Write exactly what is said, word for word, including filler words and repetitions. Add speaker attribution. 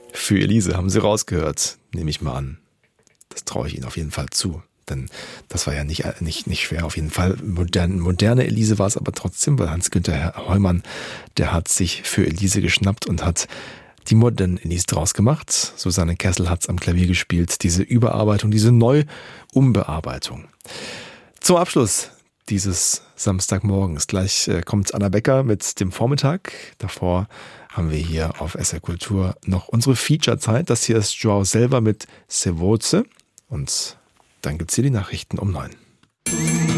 Speaker 1: Für Elise haben Sie rausgehört, nehme ich mal an. Das traue ich Ihnen auf jeden Fall zu. Denn das war ja nicht, nicht, nicht schwer. Auf jeden Fall modern, moderne Elise war es aber trotzdem, weil Hans-Günther Heumann, der hat sich für Elise geschnappt und hat die moderne Elise draus gemacht. Susanne Kessel hat es am Klavier gespielt. Diese Überarbeitung, diese Neu-Umbearbeitung. Zum Abschluss dieses Samstagmorgens. Gleich äh, kommt Anna Becker mit dem Vormittag. Davor haben wir hier auf S R Kultur noch unsere Feature-Zeit. Das hier ist Joao selber mit Se Voce. Und dann gibt's hier die Nachrichten um neun.